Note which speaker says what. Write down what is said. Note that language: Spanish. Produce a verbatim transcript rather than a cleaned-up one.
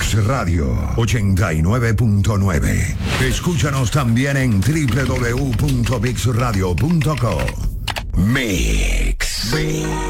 Speaker 1: Mix Radio ochenta y nueve punto nueve. Escúchanos también en doble u doble u doble u punto mix radio punto com. Mix. Mix.